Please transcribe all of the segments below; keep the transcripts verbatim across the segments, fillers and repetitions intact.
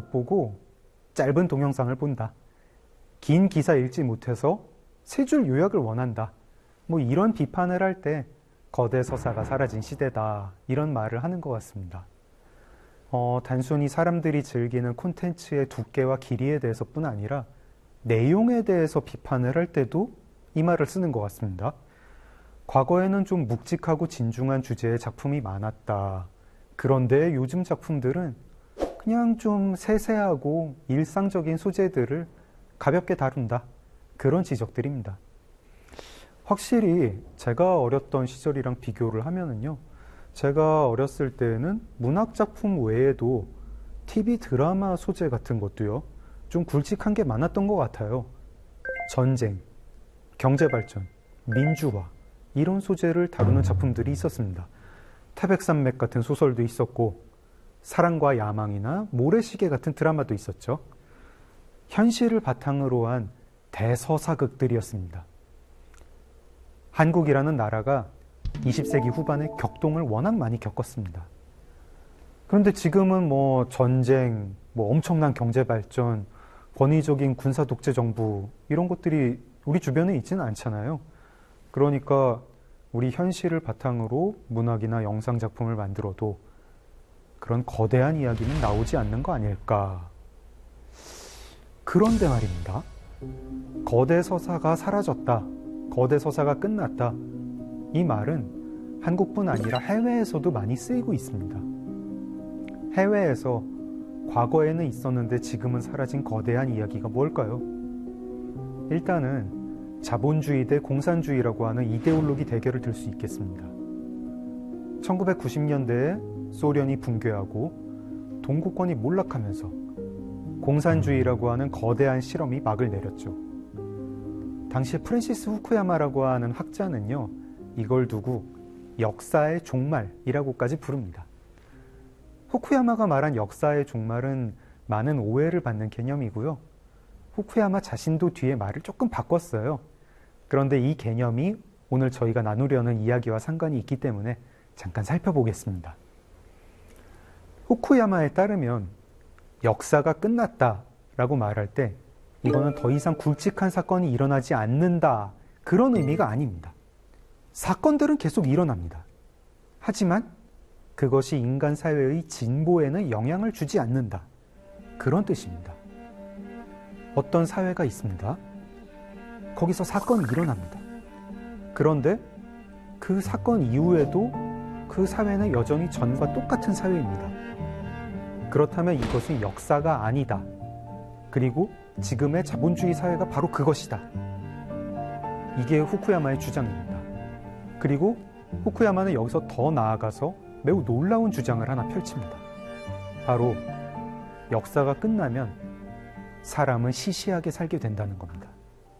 딱 보고 짧은 동영상을 본다. 긴 기사 읽지 못해서 세 줄 요약을 원한다. 뭐 이런 비판을 할 때 거대 서사가 사라진 시대다. 이런 말을 하는 것 같습니다. 어, 단순히 사람들이 즐기는 콘텐츠의 두께와 길이에 대해서뿐 아니라 내용에 대해서 비판을 할 때도 이 말을 쓰는 것 같습니다. 과거에는 좀 묵직하고 진중한 주제의 작품이 많았다. 그런데 요즘 작품들은 그냥 좀 세세하고 일상적인 소재들을 가볍게 다룬다. 그런 지적들입니다. 확실히 제가 어렸던 시절이랑 비교를 하면은요, 제가 어렸을 때는 문학작품 외에도 티비 드라마 소재 같은 것도요, 좀 굵직한 게 많았던 것 같아요. 전쟁, 경제발전, 민주화, 이런 소재를 다루는 작품들이 있었습니다. 태백산맥 같은 소설도 있었고, 사랑과 야망이나 모래시계 같은 드라마도 있었죠. 현실을 바탕으로 한 대서사극들이었습니다. 한국이라는 나라가 이십 세기 후반에 격동을 워낙 많이 겪었습니다. 그런데 지금은 뭐 전쟁, 뭐 엄청난 경제발전, 권위적인 군사독재 정부, 이런 것들이 우리 주변에 있지는 않잖아요. 그러니까 우리 현실을 바탕으로 문학이나 영상작품을 만들어도 그런 거대한 이야기는 나오지 않는 거 아닐까. 그런데 말입니다. 거대 서사가 사라졌다. 거대 서사가 끝났다. 이 말은 한국뿐 아니라 해외에서도 많이 쓰이고 있습니다. 해외에서 과거에는 있었는데 지금은 사라진 거대한 이야기가 뭘까요? 일단은 자본주의 대 공산주의라고 하는 이데올로기 대결을 들 수 있겠습니다. 천구백구십 년대에 소련이 붕괴하고 동구권이 몰락하면서 공산주의라고 하는 거대한 실험이 막을 내렸죠. 당시에 프랜시스 후쿠야마라고 하는 학자는요, 이걸 두고 역사의 종말이라고까지 부릅니다. 후쿠야마가 말한 역사의 종말은 많은 오해를 받는 개념이고요. 후쿠야마 자신도 뒤에 말을 조금 바꿨어요. 그런데 이 개념이 오늘 저희가 나누려는 이야기와 상관이 있기 때문에 잠깐 살펴보겠습니다. 후쿠야마에 따르면 역사가 끝났다라고 말할 때 이거는 더 이상 굵직한 사건이 일어나지 않는다, 그런 의미가 아닙니다. 사건들은 계속 일어납니다. 하지만 그것이 인간 사회의 진보에는 영향을 주지 않는다, 그런 뜻입니다. 어떤 사회가 있습니다. 거기서 사건이 일어납니다. 그런데 그 사건 이후에도 그 사회는 여전히 전과 똑같은 사회입니다. 그렇다면 이것은 역사가 아니다. 그리고 지금의 자본주의 사회가 바로 그것이다. 이게 후쿠야마의 주장입니다. 그리고 후쿠야마는 여기서 더 나아가서 매우 놀라운 주장을 하나 펼칩니다. 바로 역사가 끝나면 사람은 시시하게 살게 된다는 겁니다.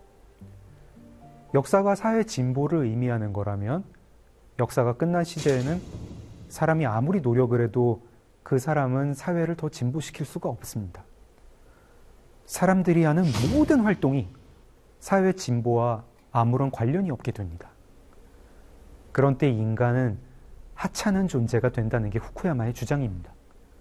역사가 사회 진보를 의미하는 거라면 역사가 끝난 시대에는 사람이 아무리 노력을 해도 그 사람은 사회를 더 진보시킬 수가 없습니다. 사람들이 하는 모든 활동이 사회 진보와 아무런 관련이 없게 됩니다. 그런 때 인간은 하찮은 존재가 된다는 게 후쿠야마의 주장입니다.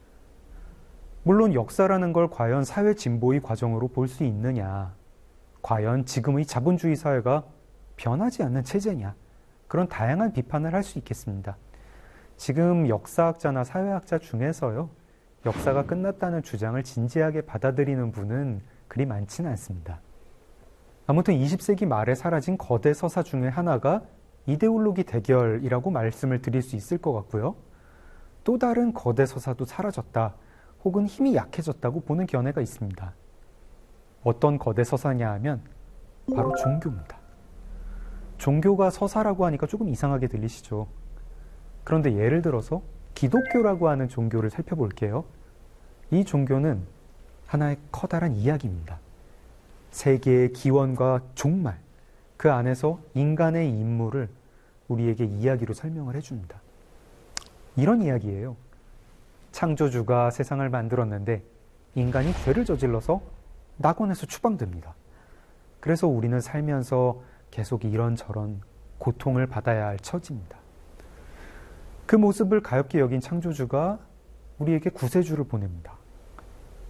물론 역사라는 걸 과연 사회 진보의 과정으로 볼 수 있느냐, 과연 지금의 자본주의 사회가 변하지 않는 체제냐, 그런 다양한 비판을 할 수 있겠습니다. 지금 역사학자나 사회학자 중에서요, 역사가 끝났다는 주장을 진지하게 받아들이는 분은 그리 많지는 않습니다. 아무튼 이십 세기 말에 사라진 거대 서사 중에 하나가 이데올로기 대결이라고 말씀을 드릴 수 있을 것 같고요. 또 다른 거대 서사도 사라졌다, 혹은 힘이 약해졌다고 보는 견해가 있습니다. 어떤 거대 서사냐 하면 바로 종교입니다. 종교가 서사라고 하니까 조금 이상하게 들리시죠? 그런데 예를 들어서 기독교라고 하는 종교를 살펴볼게요. 이 종교는 하나의 커다란 이야기입니다. 세계의 기원과 종말, 그 안에서 인간의 임무를 우리에게 이야기로 설명을 해줍니다. 이런 이야기예요. 창조주가 세상을 만들었는데 인간이 죄를 저질러서 낙원에서 추방됩니다. 그래서 우리는 살면서 계속 이런저런 고통을 받아야 할 처지입니다. 그 모습을 가엾게 여긴 창조주가 우리에게 구세주를 보냅니다.